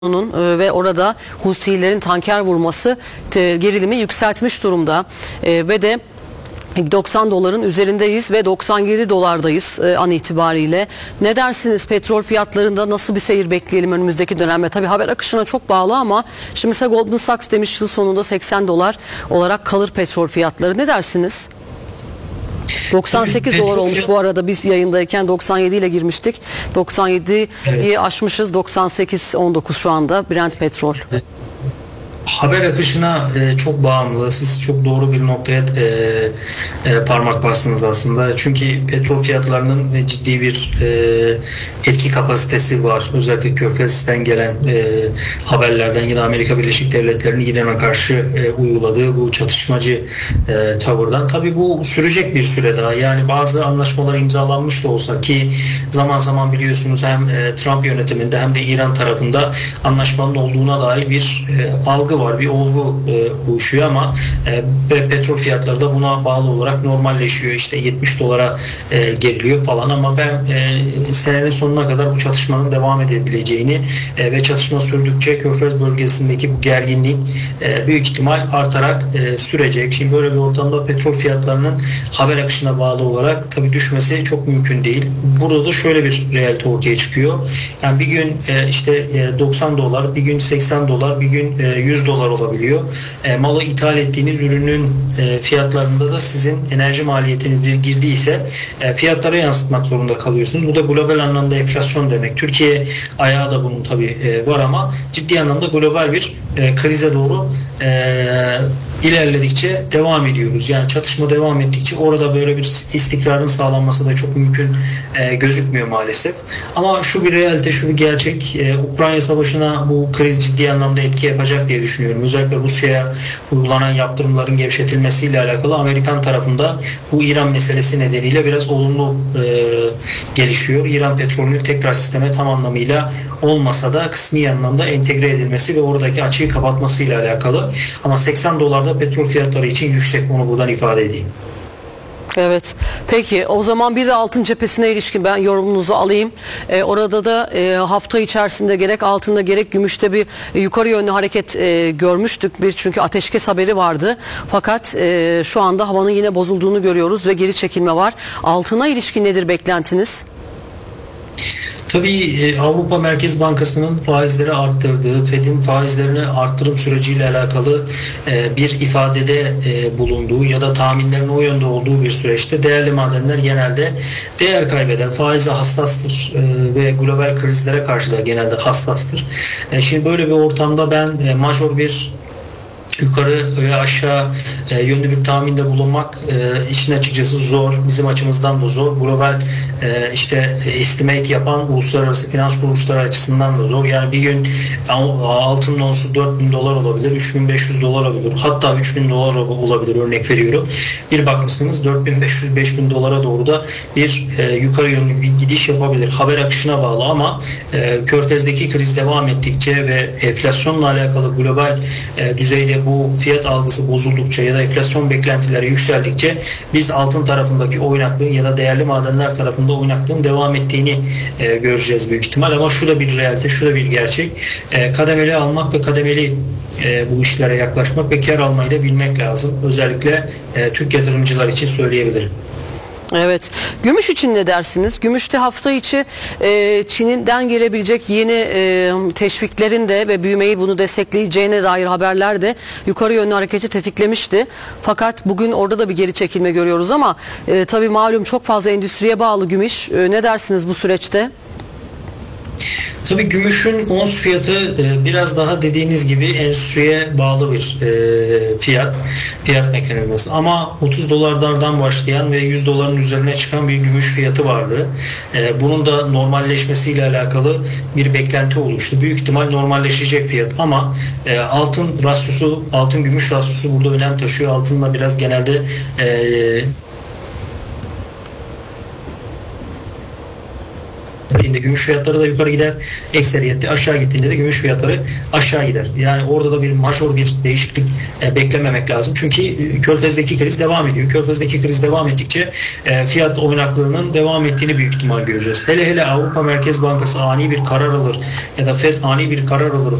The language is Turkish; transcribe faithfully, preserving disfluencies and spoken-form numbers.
e, ve orada Husilerin tanker vurması e, gerilimi yükseltmiş durumda. E, ve de doksan doların üzerindeyiz ve doksan yedi dolardayız e, an itibariyle. Ne dersiniz, petrol fiyatlarında nasıl bir seyir bekleyelim önümüzdeki dönemde? Tabii haber akışına çok bağlı ama şimdi mesela Goldman Sachs demiş yıl sonunda seksen dolar olarak kalır petrol fiyatları. Ne dersiniz? doksan sekiz dolar olmuş bu arada, biz yayındayken doksan yedi ile girmiştik. doksan yediyi evet. aşmışız. doksan sekiz on dokuz şu anda Brent petrol. Evet. Haber akışına e, çok bağımlı. Siz çok doğru bir noktaya e, e, parmak bastınız aslında. Çünkü petrol fiyatlarının e, ciddi bir e, etki kapasitesi var. Özellikle Körfez'den gelen e, haberlerden ya da Amerika Birleşik Devletleri'nin İran'a karşı e, uyguladığı bu çatışmacı e, tavırdan. Tabii bu sürecek bir süre daha. Yani bazı anlaşmalar imzalanmış da olsa ki zaman zaman biliyorsunuz hem e, Trump yönetiminde hem de İran tarafında anlaşmanın olduğuna dair bir e, algı var, bir olgu e, oluşuyor ama e, ve petrol fiyatları da buna bağlı olarak normalleşiyor. İşte yetmiş dolara e, geriliyor falan ama ben e, senenin sonuna kadar bu çatışmanın devam edebileceğini e, ve çatışma sürdükçe Körfez bölgesindeki bu gerginlik e, büyük ihtimal artarak e, sürecek. Şimdi böyle bir ortamda petrol fiyatlarının haber akışına bağlı olarak tabii düşmesi çok mümkün değil. Burada da şöyle bir realite ortaya çıkıyor. Yani bir gün e, işte e, doksan dolar, bir gün seksen dolar, bir gün e, yüz dolar olabiliyor. E, malı ithal ettiğiniz ürünün e, fiyatlarında da sizin enerji maliyetiniz girdiyse e, fiyatlara yansıtmak zorunda kalıyorsunuz. Bu da global anlamda enflasyon demek. Türkiye ayağı da bunun tabii e, var ama ciddi anlamda global bir e, krize doğru e, ilerledikçe devam ediyoruz. Yani çatışma devam ettikçe orada böyle bir istikrarın sağlanması da çok mümkün e, gözükmüyor maalesef. Ama şu bir realite, şu bir gerçek. E, Ukrayna Savaşı'na bu kriz ciddi anlamda etki yapacak diye düşünüyorum. Özellikle Rusya'ya uygulanan yaptırımların gevşetilmesiyle alakalı Amerikan tarafında bu İran meselesi nedeniyle biraz olumlu e, gelişiyor. İran petrolünün tekrar sisteme tam anlamıyla olmasa da kısmi anlamda entegre edilmesi ve oradaki açığı kapatmasıyla alakalı. Ama seksen dolarda petrol fiyatları için yüksek, onu buradan ifade edeyim. Evet. Peki o zaman bir de altın cephesine ilişkin ben yorumunuzu alayım. Ee, orada da e, hafta içerisinde gerek altında gerek gümüşte bir e, yukarı yönlü hareket e, görmüştük. Bir çünkü ateşkes haberi vardı. Fakat e, şu anda havanın yine bozulduğunu görüyoruz ve geri çekilme var. Altına ilişkin nedir beklentiniz? Tabii Avrupa Merkez Bankası'nın faizleri arttırdığı, Fed'in faizlerini arttırım süreciyle alakalı bir ifadede bulunduğu ya da tahminlerin o yönde olduğu bir süreçte değerli madenler genelde değer kaybeder, faize hassastır ve global krizlere karşı da genelde hassastır. Şimdi böyle bir ortamda ben majör bir yukarı veya aşağı e, yönlü bir tahminde bulunmak e, işin açıkçası zor. Bizim açımızdan da zor. Global e, işte estimate yapan uluslararası finans kuruluşları açısından da zor. Yani bir gün altının onsu dört bin dolar olabilir, üç bin beş yüz dolar olabilir. Hatta üç bin dolar olabilir, örnek veriyorum. Bir bakmışsınız dört bin beş yüz beş bin dolara doğru da bir e, yukarı yönlü bir gidiş yapabilir. Haber akışına bağlı ama e, Körfez'deki kriz devam ettikçe ve enflasyonla alakalı global e, düzeyde bu bu fiyat algısı bozuldukça ya da enflasyon beklentileri yükseldikçe biz altın tarafındaki oynaklığın ya da değerli madenler tarafında oynaklığın devam ettiğini e, göreceğiz büyük ihtimal. Ama şu da bir realite, şu da bir gerçek. E, kademeli almak ve kademeli e, bu işlere yaklaşmak ve kar almayı da bilmek lazım. Özellikle e, Türk yatırımcılar için söyleyebilirim. Evet. Gümüş için ne dersiniz? Gümüşte hafta içi e, Çin'den gelebilecek yeni e, teşviklerin de ve büyümeyi bunu destekleyeceğine dair haberler de yukarı yönlü hareketi tetiklemişti. Fakat bugün orada da bir geri çekilme görüyoruz ama e, tabii malum çok fazla endüstriye bağlı gümüş. E, ne dersiniz bu süreçte? Tabii gümüşün ons fiyatı e, biraz daha dediğiniz gibi endüstriye bağlı bir e, fiyat, fiyat mekanizması. Ama otuz dolarlardan başlayan ve yüz doların üzerine çıkan bir gümüş fiyatı vardı. E, bunun da normalleşmesiyle alakalı bir beklenti oluştu. Büyük ihtimal normalleşecek fiyat ama e, altın rasyosu, altın gümüş rasyosu burada önem taşıyor. Altınla biraz genelde e, gümüş fiyatları da yukarı gider. Ekseriyette aşağı gittiğinde de gümüş fiyatları aşağı gider. Yani orada da bir major bir değişiklik e, beklememek lazım. Çünkü e, Körfez'deki kriz devam ediyor. Körfez'deki kriz devam ettikçe e, fiyat oynaklığının devam ettiğini büyük ihtimal göreceğiz. Hele hele Avrupa Merkez Bankası ani bir karar alır ya da Fed ani bir karar alır.